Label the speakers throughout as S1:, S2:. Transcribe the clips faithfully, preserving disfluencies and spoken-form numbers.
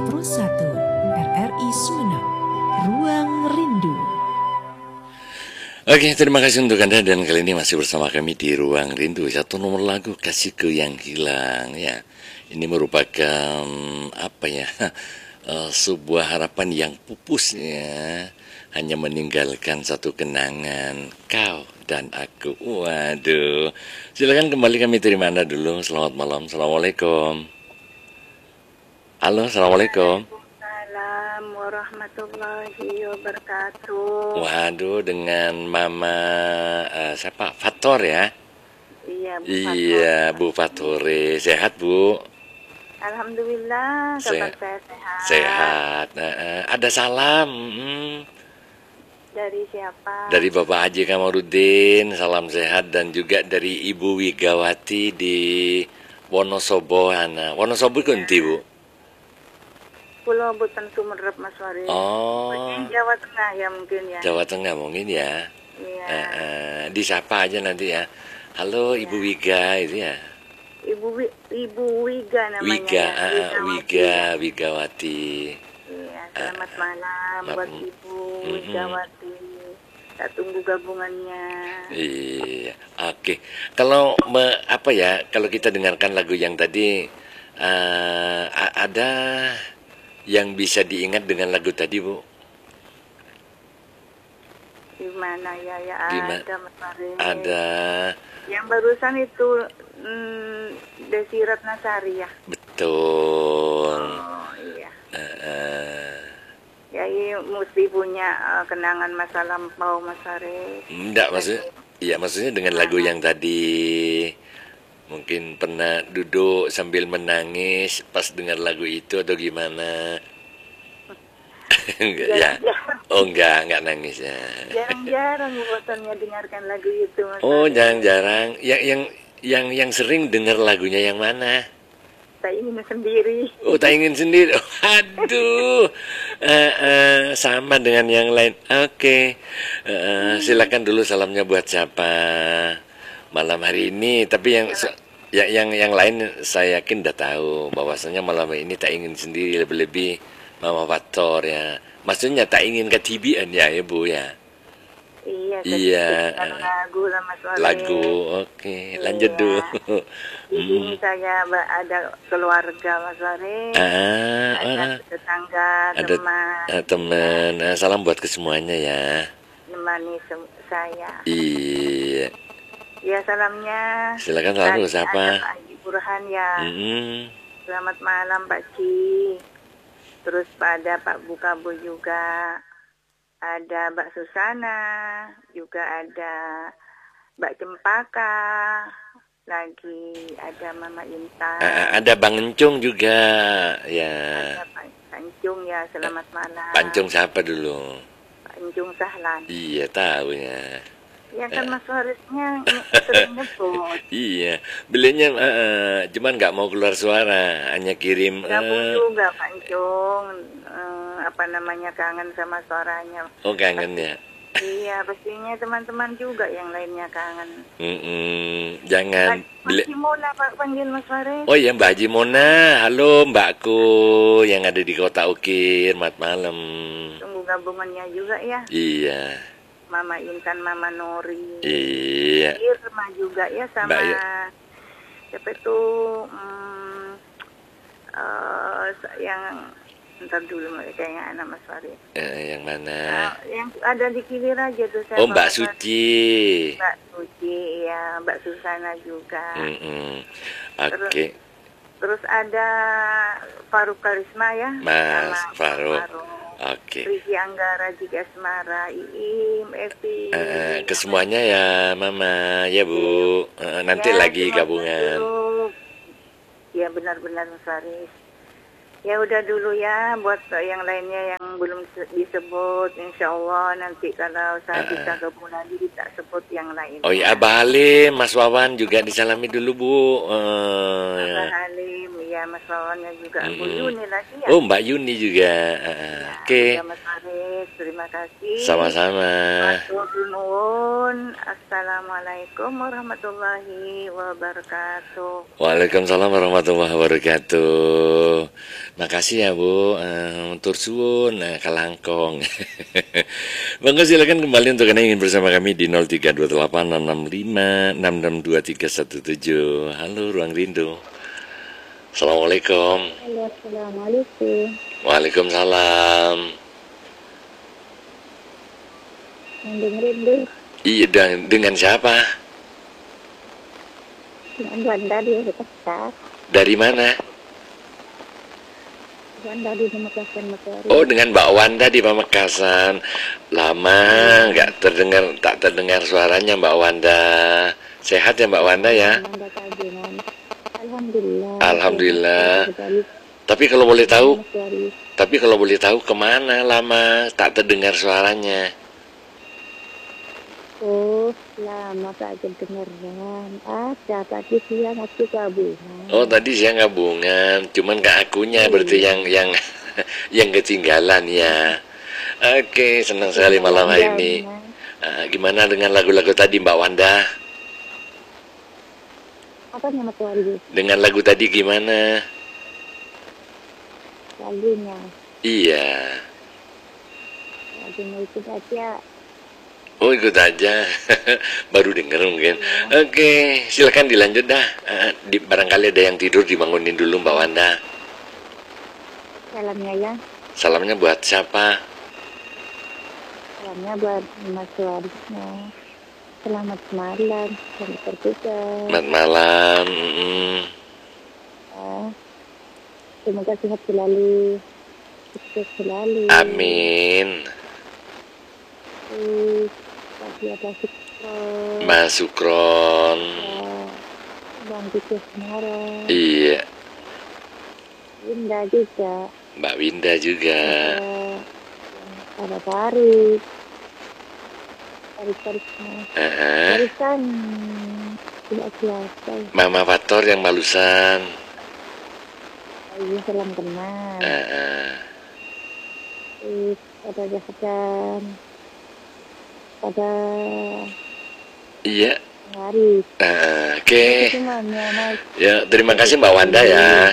S1: Metro satu, R R I Sumeneb, Ruang Rindu.
S2: Oke, terima kasih untuk Anda dan kali ini masih bersama kami di Ruang Rindu. Satu nomor lagu Kasihku Yang Hilang ya. Ini merupakan apa ya? Uh, sebuah harapan yang pupus ya. Hanya meninggalkan satu kenangan, kau dan aku. Waduh. Silakan kembali kami terima Anda dulu. Selamat malam. Assalamualaikum. Halo, assalamualaikum.
S3: Waalaikumsalam warahmatullahi wabarakatuh.
S2: Waduh, dengan Mama uh, siapa? Fator ya?
S3: Iya, Bu
S2: Iya,
S3: Fator.
S2: Bu Fatore. Sehat, Bu?
S3: Alhamdulillah, kabar
S2: Se-
S3: saya sehat.
S2: Sehat. Nah, uh, ada salam hmm,
S3: Dari siapa?
S2: dari Bapak Haji Kamarudin. Salam sehat dan juga dari Ibu Wigawati di Wonosobo. Ana. Wonosobo itu nanti, Bu?
S3: Pulau Buton Sumeneb, Mas Waris.
S2: Oh,
S3: Jawa Tengah ya mungkin ya.
S2: Jawa Tengah mungkin ya.
S3: Iya.
S2: Uh, uh, disapa aja nanti ya. Halo Ibu Wiga itu ya.
S3: Ibu Wi- Ibu Wiga namanya.
S2: Wiga,
S3: ya.
S2: uh,
S3: Wigawati.
S2: Wiga, Wigawati.
S3: Iya, selamat
S2: Uh,
S3: malam
S2: mat-
S3: buat Ibu
S2: mm-mm.
S3: Wigawati. Kita tunggu gabungannya.
S2: Iya, oke. Kalau me- apa ya? Kalau kita dengarkan lagu yang tadi, eh, a- ada yang bisa diingat dengan lagu tadi, Bu?
S3: Gimana ya ya
S2: Gimana?
S3: ada Mas Waris.
S2: Ada,
S3: Yang barusan itu mm, Desi Ratnasari ya.
S2: betul.
S3: Oh iya.
S2: Eh, eh,
S3: Ya ini mesti punya uh, kenangan masa lampau Mas Faris.
S2: enggak maksudnya, iya maksudnya dengan lagu yang tadi mungkin pernah duduk sambil menangis pas dengar lagu itu atau gimana? Enggak ya?
S3: Jarang-jarang,
S2: Oh enggak, enggak nangis ya.
S3: jarang-jarang bosannya dengarkan lagu itu Mas
S2: Oh,
S3: Faris.
S2: jarang-jarang. Yang yang yang yang sering dengar lagunya yang mana?
S3: Saya ingin sendiri.
S2: Oh, tak ingin sendiri. Oh, aduh. Eh, eh, sama dengan yang lain. Oke. Eh, silakan dulu salamnya buat siapa malam hari ini. Tapi yang se- ya, yang yang lain saya yakin udah tahu bahwasanya malam ini tak ingin sendiri, lebih-lebih Mama Fator ya. Maksudnya tak ingin ketibian ya, ya Bu ya.
S3: Iya,
S2: Iya,
S3: ketika
S2: eh,
S3: lagu lah Mas Faris.
S2: Lagu. Oke, lanjut
S3: Iya.
S2: dulu.
S3: Di sini saya ba- ada keluarga Mas Faris.
S2: Ah,
S3: Ada
S2: ah,
S3: tetangga,
S2: ada
S3: teman,
S2: eh, teman. Ah, salam buat ke semuanya ya.
S3: menemani sem- saya.
S2: Iya,
S3: Ya salamnya.
S2: silakan selalu
S3: Tadi
S2: siapa?
S3: ada Pak Haji Burhan ya.
S2: Mm-mm.
S3: Selamat malam Pak Ci. Terus pada Pak Bukabu juga. Ada Mbak Susana. Juga ada Mbak Cempaka. Lagi ada Mama Intan.
S2: Ah, ada Bang Encung juga ya.
S3: Ada Pak Pancung ya. Selamat malam.
S2: Pancung siapa dulu?
S3: Pak Pancung Sahlan.
S2: Iya tahu ya.
S3: Ya kan Mas Warisnya sering nyebut.
S2: Iya, belinya eh, eh, cuman nggak mau keluar suara, hanya kirim.
S3: Kamu
S2: eh,
S3: juga Pancung. Eh, apa namanya kangen sama suaranya.
S2: oh kangen ya.
S3: Iya, pastinya teman-teman juga yang lainnya kangen.
S2: Mm-mm. Jangan beli.
S3: Masih Mona Pak panggil Mas Faris.
S2: Oh iya Mbak Haji Mona, halo Mbakku yang ada di Kota Ukir, mat malam.
S3: Tunggu gabungannya juga ya.
S2: Iya,
S3: Mama Intan, Mama Nori.
S2: iya.
S3: Irma juga ya sama
S2: Mbak Ir-
S3: siapa itu hmm, eh, yang ntar dulu kayaknya anak Mas Faris.
S2: Eh, yang mana?
S3: Eh, yang ada di Kilir aja tuh saya.
S2: Oh Mbak
S3: bawa-
S2: Suci.
S3: Mbak Suci ya, Mbak Susana juga.
S2: Mm-mm. Oke,
S3: Terus ada Faruk Karisma ya.
S2: Mas
S3: sama
S2: Faruk.
S3: Faruk.
S2: Oke.
S3: Riki Anggara, Jika Asmara, Iim, Evi.
S2: Eh, ke semuanya ya Mama, ya Bu. Eh, nanti
S3: Ya,
S2: lagi
S3: cuma
S2: gabungan.
S3: dulu. Ya benar-benar Mas Faris. Ya udah dulu ya buat yang lainnya yang belum se- disebut. Insya Allah nanti kalau saya
S2: Ah.
S3: bisa gabung lagi kita sebut yang lain.
S2: Oh iya Abah Halim, Mas Wawan juga disalami dulu Bu. Eh, ya.
S3: Abah Halim, ya Mas Wawannya juga. Bu
S2: Mm-mm.
S3: Yuni lagi ya.
S2: Oh Mbak Yuni juga. Eh, eh,
S3: Ya,
S2: Oke,
S3: udah, Mas Faris, terima kasih.
S2: sama-sama.
S3: Matur nuwun. Assalamualaikum warahmatullahi wabarakatuh.
S2: Waalaikumsalam warahmatullahi wabarakatuh. Makasih ya Bu, uh, tur suwun, uh, kalangkong. Bangga silakan kembali untuk Anda ingin bersama kami di nol tiga dua delapan enam enam lima enam enam dua tiga satu tujuh. Halo Ruang Rindu. Assalamualaikum.
S3: Halo, assalamualaikum.
S2: Waalaikumsalam.
S3: Yang dengerin deh.
S2: Iya, dengan, dengan siapa?
S3: Dengan Wanda di Makassar.
S2: Dari mana?
S3: Wanda di Makassar, Makassar.
S2: Oh, dengan Mbak Wanda di Pamekasan. Lama nggak terdengar, tak terdengar suaranya Mbak Wanda. Sehat ya Mbak Wanda ya?
S3: Wanda Kajian. Alhamdulillah.
S2: Alhamdulillah.
S3: Sekali.
S2: Tapi kalau boleh tahu,
S3: Sekali.
S2: tapi kalau boleh tahu kemana lama tak terdengar suaranya?
S3: Oh, lama tak kedengeran. Ada tadi siang aku gabungan.
S2: Oh, tadi siang gabungan, cuman ke akunya
S3: Iya.
S2: berarti yang yang yang ketinggalan ya. Oke, senang sekali malam hari ini. Ah, gimana dengan lagu-lagu tadi Mbak Wanda?
S3: Apa nama keluarga?
S2: Dengan lagu tadi gimana?
S3: Lagunya.
S2: Iya.
S3: Lagunya itu aja.
S2: Oh, ikut aja. Baru denger mungkin. Oke, silakan dilanjut dah. Ah, di, barangkali ada yang tidur dibangunin dulu Mbak Wanda.
S3: Salamnya ya.
S2: Salamnya buat siapa?
S3: Salamnya buat Mas Warna. Selamat malam. Selamat bertugas.
S2: Selamat malam. Mm-mm.
S3: Ya. Semoga sehat selalu. Sukses selalu.
S2: Amin.
S3: Terus, Tadi ada Sukron.
S2: Mas Sukron.
S3: Ya. Bang Tikus Semarang.
S2: Iya,
S3: Winda juga.
S2: Mbak Winda juga.
S3: Ada ada Tarik. Tarik-tariknya.
S2: Heeh.
S3: Tarikan. Tidak biasa.
S2: Mama Fator yang Malusan.
S3: Iya, salam kenal.
S2: Heeh.
S3: Terus ada Jakarta. Ada
S2: Iya.
S3: Haris.
S2: Heeh, Oke.
S3: Semuanya, Mas.
S2: Ya, terima kasih Mbak Wanda ya.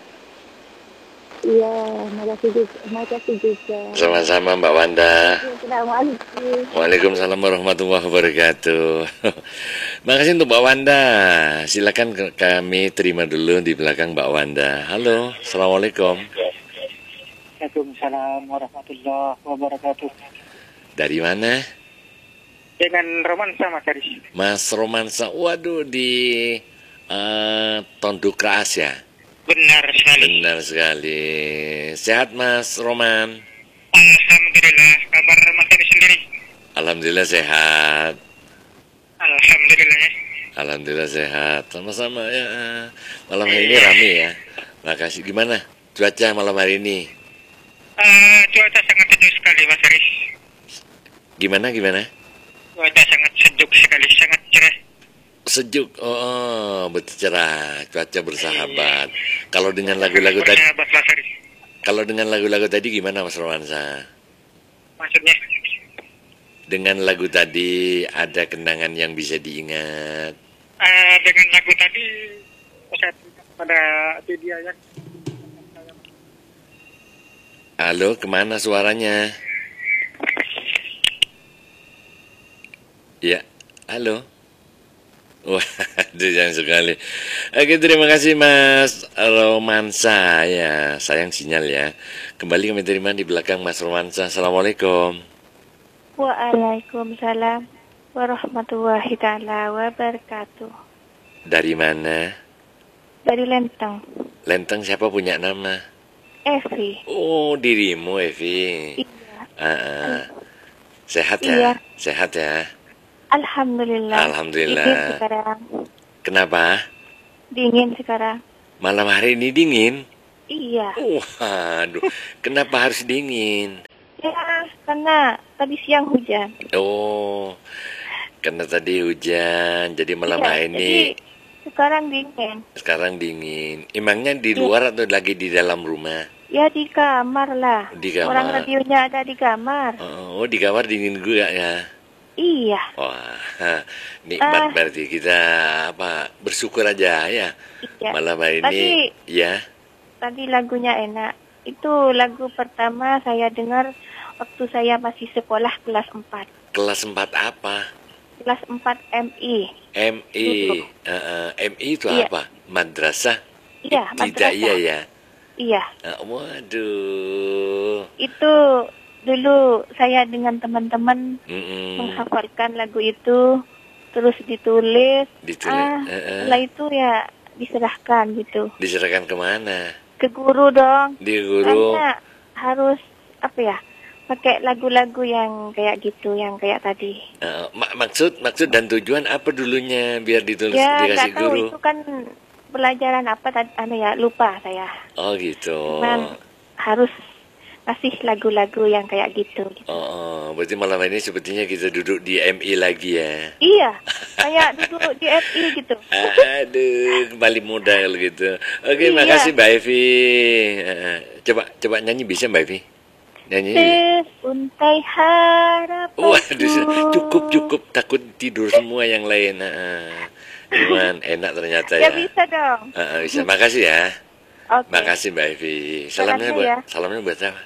S3: Iya, makasih juga. Makasih juga.
S2: Sama-sama Mbak Wanda.
S3: Assalamualaikum.
S2: Waalaikumsalam warahmatullahi wabarakatuh. Makasih untuk Mbak Wanda. Silakan ke- kami terima dulu di belakang Mbak Wanda. Halo, assalamualaikum.
S4: Waalaikumsalam warahmatullahi wabarakatuh.
S2: Dari mana?
S4: Dengan romansa Mas Haris.
S2: Mas Romansa. Waduh, di eh, Tonduk Raas ya.
S4: Benar sekali.
S2: Benar sekali. Sehat Mas Roman?
S4: Alhamdulillah. Kabar Mas Haris sendiri?
S2: Alhamdulillah sehat.
S4: Alhamdulillah ya.
S2: Alhamdulillah sehat. Sama-sama ya. Malam hari ini rame ya. Makasih. Gimana cuaca malam hari ini?
S4: Uh, cuaca sangat sejuk sekali Mas Haris.
S2: Gimana gimana?
S4: Cuaca sangat sejuk sekali, sangat cerah.
S2: Sejuk. Oh, oh betul cerah. Cuaca bersahabat. Kalau dengan lagu-lagu tadi,
S4: Bersahabat Mas Haris.
S2: kalau dengan lagu-lagu tadi gimana Mas Romansa?
S4: Maksudnya?
S2: Dengan lagu tadi ada kenangan yang bisa diingat.
S4: Uh, dengan lagu tadi saya pada video yang
S2: Halo, kemana suaranya? Ya, halo. Wah, sayang sekali. Oke, terima kasih Mas Romansa ya. Sayang sinyal ya. Kembali kami terima di belakang Mas Romansa. Assalamualaikum.
S3: Waalaikumsalam warahmatullahi taala wabarakatuh.
S2: Dari mana?
S3: Dari Lenteng.
S2: Lenteng siapa punya nama?
S3: Evi.
S2: Oh, dirimu Evi.
S3: Iya.
S2: Ah, ah. Sehat ya?
S3: Iya.
S2: Sehat ya?
S3: Alhamdulillah.
S2: Alhamdulillah.
S3: Dingin sekarang.
S2: Kenapa?
S3: Dingin sekarang.
S2: Malam hari ini dingin?
S3: Iya.
S2: Waduh, kenapa harus dingin?
S3: Ya, karena tadi siang hujan.
S2: Oh, karena tadi hujan, jadi malam
S3: Iya,
S2: hari ini
S3: jadi sekarang dingin.
S2: sekarang dingin. Emangnya di luar atau lagi di dalam rumah?
S3: Ya di kamar lah.
S2: Di kamar.
S3: Orang radionya ada di kamar.
S2: Oh, di kamar dingin juga ya?
S3: Iya.
S2: Wah, nikmat
S3: Ah.
S2: berarti kita apa bersyukur aja ya.
S3: Iya.
S2: Malam hari ini,
S3: Tadi
S2: ya.
S5: tadi lagunya enak. Itu lagu pertama saya dengar waktu saya masih sekolah kelas empat.
S2: Kelas empat apa?
S5: Kelas empat M I.
S2: M I.
S5: Dulu.
S2: Uh, uh, M I itu
S5: Iya.
S2: apa? Madrasah?
S5: Iya,
S2: Tidak,
S5: madrasah.
S2: iya ya.
S5: Iya.
S2: Uh, waduh.
S5: Itu dulu saya dengan teman-teman
S2: Mm-mm.
S5: menghafalkan lagu itu, terus ditulis.
S2: Ditulis.
S5: Ah,
S2: Uh, uh.
S5: setelah itu ya diserahkan gitu.
S2: Diserahkan kemana?
S5: Ke guru dong.
S2: Di guru.
S5: Karena harus apa ya? Pakai lagu-lagu yang kayak gitu, yang kayak tadi.
S2: Uh, mak- maksud maksud dan tujuan apa dulunya biar ditulis
S5: Ya
S2: dikasih
S5: nggak tahu
S2: guru?
S5: itu kan pelajaran apa tadi, anu ya lupa saya.
S2: Oh gitu.
S5: Cuman harus kasih lagu-lagu yang kayak gitu. gitu.
S2: Oh, oh, berarti malam ini sepertinya kita duduk di M I lagi ya.
S5: Iya, kayak duduk di F I gitu.
S2: Aduh, kembali muda kalau gitu. Oke,
S5: Iya.
S2: makasih Mbak Evi. Uh, coba coba nyanyi bisa Mbak Evi? Nyanyi.
S5: Seuntai harapanku.
S2: Waduh, cukup cukup takut tidur semua yang lain. Uh, cuman enak ternyata
S5: Ya
S2: ya.
S5: bisa dong.
S2: Uh, uh, bisa. Makasih ya.
S5: Oke.
S2: Makasih Mbak Evi. Salamnya
S5: Makasih
S2: buat
S5: ya.
S2: salamnya buat siapa?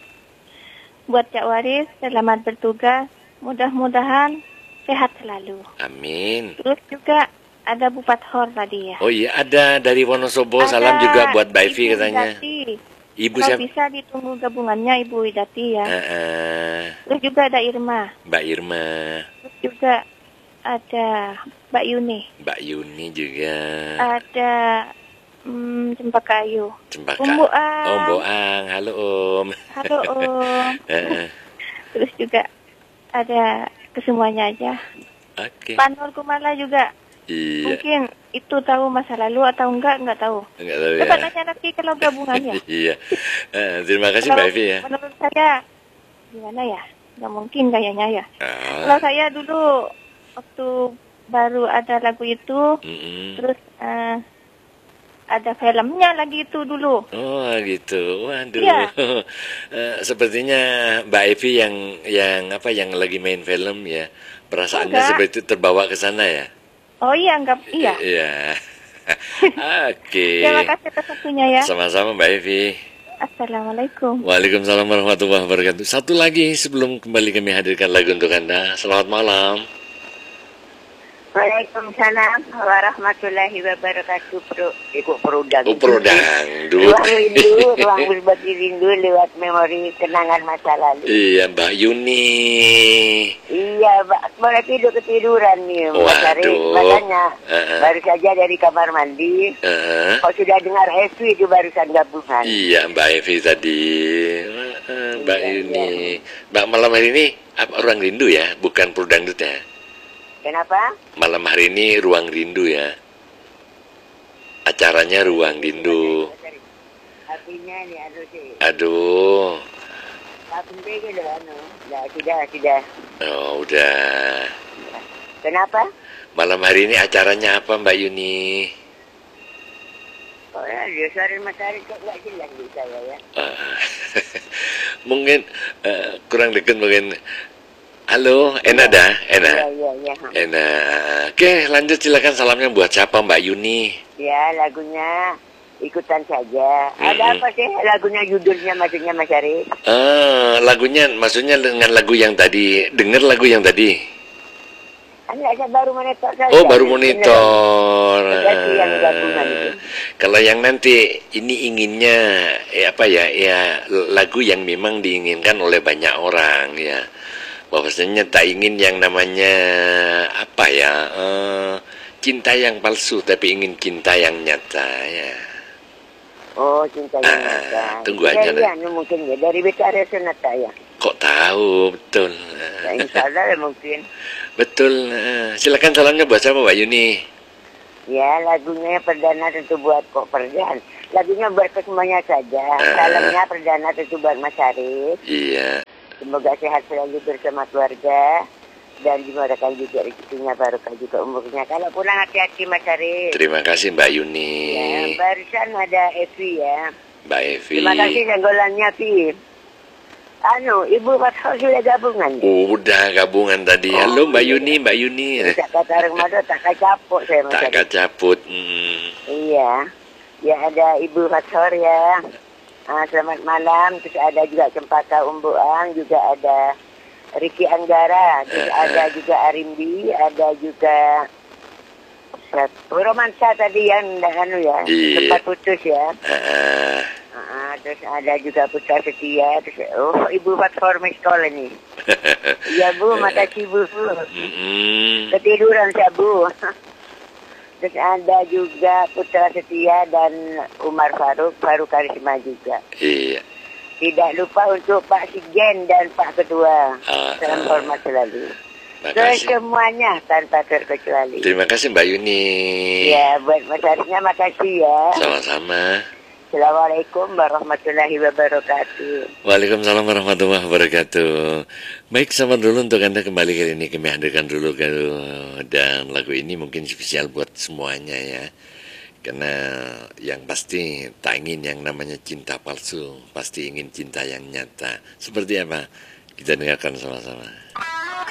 S5: Buat Cak Waris, selamat bertugas. Mudah-mudahan sehat selalu.
S2: Amin.
S5: Terus juga ada Bu Pathor tadi ya.
S2: Oh iya, ada dari Wonosobo.
S5: Ada
S2: Salam juga buat Mbak Evi
S5: Ibu
S2: katanya.
S5: Widati.
S2: Ibu
S5: Kalau
S2: siapa?
S5: bisa ditunggu gabungannya Ibu Widati ya.
S2: Uh, uh,
S5: Terus juga ada Irma.
S2: Mbak Irma,
S5: Terus juga ada Mbak Yuni.
S2: Mbak Yuni juga.
S5: Ada hmm, Cempaka Ayu.
S2: Cempaka.
S5: Om Boang.
S2: Om Boang, halo Om.
S5: Halo Om.
S2: Eh,
S5: Terus juga ada kesemuanya aja.
S2: Oke.
S5: Pak Nur Kumala juga.
S2: Iya.
S5: Mungkin itu tahu masa lalu atau enggak, enggak tahu.
S2: Enggak tahu
S5: Coba
S2: ya.
S5: tanya nanti kalau gabungannya.
S2: Iya. Eh, terima kasih
S5: Kalau
S2: Mbak Evi ya.
S5: menurut saya, gimana ya? Nggak mungkin kayaknya ya.
S2: Ah,
S5: Kalau saya dulu, waktu baru ada lagu itu,
S2: mm-mm.
S5: terus eh, ada filmnya lagi itu dulu.
S2: Oh gitu, waduh.
S5: Iya.
S2: Eh, sepertinya Mbak Evi yang yang apa yang lagi main film ya, perasaannya
S5: Enggak.
S2: seperti itu terbawa ke sana ya.
S5: Oh iya, enggak, iya.
S2: Iya. Oke.
S5: Terima kasih atas waktunya ya.
S2: Sama-sama Mbak Evi.
S5: Assalamualaikum.
S2: Waalaikumsalam warahmatullahi wabarakatuh. Satu lagi sebelum kembali kami hadirkan lagu untuk Anda. Selamat malam.
S3: Waalaikumsalam warahmatullahi wabarakatuh. Pro, ikut perudang.
S2: Oh, produk.
S3: Ruang rindu, ruang berbagi rindu lewat memori kenangan masa lalu.
S2: Iya, Mbak Yuni.
S3: Iya, Mbak, boleh tidur ketiduran nih, Mbak
S2: Waduh.
S3: Sari. Makanya
S2: Uh-uh.
S3: baru saja dari kamar mandi.
S2: Eh,
S3: Kau sudah dengar S W itu barusan gabungan.
S2: iya, Mbak Evi tadi. Eh, Mbak
S3: Iya,
S2: Yuni. Mbak, malam hari ini apa ruang rindu ya, bukan Prodangdut ya?
S3: Kenapa?
S2: Malam hari ini ruang rindu ya. Acaranya ruang rindu.
S3: Artinya nih, aduh sih.
S2: Aduh.
S3: Tapi gitu anu. Dah, sudah, sudah.
S2: Oh, udah.
S3: Kenapa?
S2: Malam hari ini acaranya apa Mbak Yuni?
S3: Oh ya, dia suara Mas Sari kok nggak jelas di saya ya.
S2: Ah, mungkin eh, kurang dekat mungkin. Halo, enak dah, enak.
S3: Iya, iya, iya.
S2: Enak. Oke, lanjut silakan salamnya buat siapa Mbak Yuni?
S3: Ya, lagunya ikutan saja. Ada
S2: Mm-mm.
S3: apa sih lagunya, judulnya maksudnya Mas Sari?
S2: Ah, lagunya maksudnya dengan lagu yang tadi. Dengar lagu yang tadi.
S3: Anda saya baru monitor saja.
S2: Oh, baru monitor.
S3: Berarti yang gabungan itu.
S2: Kalau yang nanti ini inginnya ya apa ya? Ya lagu yang memang diinginkan oleh banyak orang ya. Bahwasanya tak ingin yang namanya apa ya? eh, cinta yang palsu, tapi ingin cinta yang nyata ya.
S3: Oh, cintanya
S2: Ah,
S3: mata.
S2: tunggu
S3: ya,
S2: aja deh.
S3: Iya, mungkin ya. Dari Betara Sonata ya.
S2: Kok tahu betul?
S3: Ya, insya Allah ya mungkin.
S2: Betul. eh, silakan salamnya buat siapa Mbak Yuni?
S3: Ya, lagunya perdana tentu buat kok Perdan. Lagunya buat semuanya saja.
S2: Ah.
S3: Salamnya perdana tentu buat Mas Arif.
S2: Iya.
S3: Semoga sehat selalu bersama keluarga. Dan dimudahkan juga rezekinya, barokah juga umurnya. Kalau pulang hati-hati Mas Arif.
S2: Terima kasih Mbak Yuni.
S3: Ya, barusan ada Evi ya.
S2: Mbak Evi.
S3: Terima kasih senggolannya, Pi. Anu, Ibu Fatho sudah gabungan.
S2: Oh, udah gabungan tadi. Halo Mbak Yuni, Mbak Yuni.
S3: Tak kata Ramadan, tak kacapuk saya Mas
S2: Tak
S3: Arif.
S2: kacaput. Hmm.
S3: Iya.
S6: Ya, ada Ibu Fathor ya. Ah, selamat malam. Terus ada juga Cempaka Umbuang, juga ada Riki Anggara, terus ada juga Arimbi, ada juga satu Romansa tadi yang anu ya,
S2: Iya.
S6: sempat putus ya.
S2: Ah,
S6: Ah, terus ada juga Putra Setia, terus oh Ibu Fathor Miskol ini. Iya Bu, makasih Bu.
S2: mm-mm.
S6: Ketiduran saya Bu. Terus ada juga Putra Setia dan Umar Faruk, Faruk Karisma juga.
S2: Iya.
S6: Tidak lupa untuk Pak Sigen dan Pak Ketua.
S2: Ah,
S6: Salam
S2: ah.
S6: hormat selalu. Ke
S2: Makasih.
S6: semuanya tanpa terkecuali.
S2: Terima kasih Mbak Yuni.
S6: Ya, buat Mas Arisnya makasih ya.
S2: Sama-sama.
S6: Assalamualaikum warahmatullahi wabarakatuh.
S2: Waalaikumsalam warahmatullahi wabarakatuh. Baik, selamat dulu untuk Anda kembali kali ini kami hadirkan dulu ke dan lagu ini mungkin spesial buat semuanya ya. Karena yang pasti tak ingin yang namanya cinta palsu, pasti ingin cinta yang nyata. Seperti apa? Kita dengarkan sama-sama.